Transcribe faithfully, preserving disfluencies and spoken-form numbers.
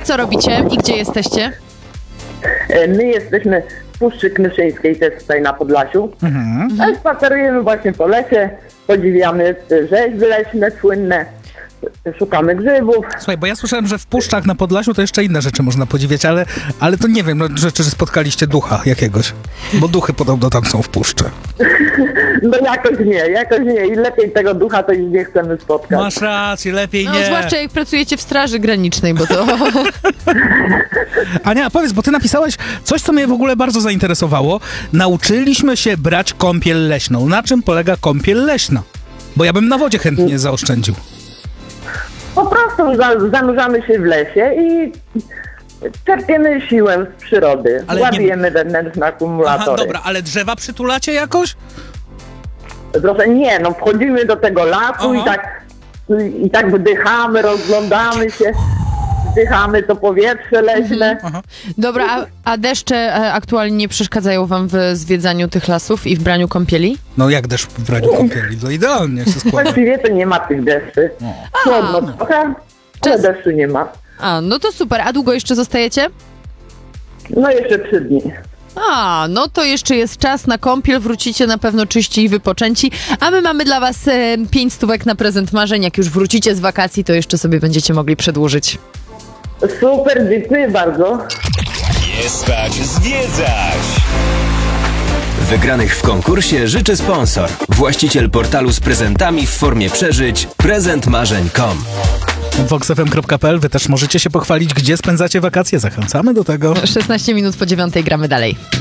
co robicie i gdzie jesteście? My jesteśmy w Puszczy Knyszyńskiej, to jest tutaj na Podlasiu. Mhm. Ale spacerujemy właśnie po lesie, podziwiamy rzeźby leśne, słynne, szukamy grzybów. Słuchaj, bo ja słyszałem, że w Puszczach na Podlasiu to jeszcze inne rzeczy można podziwiać, ale, ale to nie wiem, no, że, czy spotkaliście ducha jakiegoś, bo duchy podobno tam są w Puszczy. No jakoś nie, jakoś nie i lepiej tego ducha to już nie chcemy spotkać. Masz rację, lepiej No, nie. zwłaszcza jak pracujecie w Straży Granicznej, bo to... Ania, powiedz, bo ty napisałeś coś, co mnie w ogóle bardzo zainteresowało. Nauczyliśmy się brać kąpiel leśną. Na czym polega kąpiel leśna? Bo ja bym na wodzie chętnie zaoszczędził. Po prostu za, zanurzamy się w lesie i czerpiemy siłę z przyrody. Ale Ładujemy nie... wewnętrzne akumulatory. Aha, dobra, ale drzewa przytulacie jakoś? Proszę, nie, no wchodzimy do tego lasu i tak, i tak wdychamy, rozglądamy się, wdychamy to powietrze leśne. Aha. Dobra, a, a deszcze e, aktualnie nie przeszkadzają wam w zwiedzaniu tych lasów i w braniu kąpieli? No jak deszcz w braniu kąpieli, to idealnie się składa. Właściwie to nie ma tych deszczy. Chłodno trochę, ale deszczu nie ma. A, no to super. A długo jeszcze zostajecie? No jeszcze trzy dni. A, no to jeszcze jest czas na kąpiel, wrócicie na pewno czyści i wypoczęci, a my mamy dla was e, pięć stówek na prezent marzeń. Jak już wrócicie z wakacji, to jeszcze sobie będziecie mogli przedłużyć. Super, dziękuję bardzo. Nie spać, zwiedzać! Wygranych w konkursie życzy sponsor. Właściciel portalu z prezentami w formie przeżyć prezent marzeń kropka com. vox f m kropka p l. Wy też możecie się pochwalić, gdzie spędzacie wakacje. Zachęcamy do tego. szesnaście minut po dziewiątej gramy dalej.